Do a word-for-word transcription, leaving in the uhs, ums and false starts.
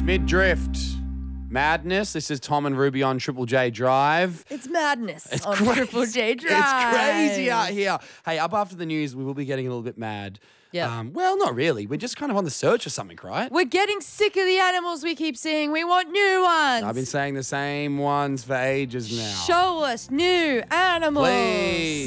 Mid-drift. Madness. This is Tom and Ruby on Triple J Drive. It's madness It's on crazy. Triple J Drive. It's crazy out here. Hey, up after the news, we will be getting a little bit mad. Yeah. Um, well, not really. We're just kind of on the search for something, right? We're getting sick of the animals we keep seeing. We want new ones. I've been saying the same ones for ages now. Show us new animals. Please.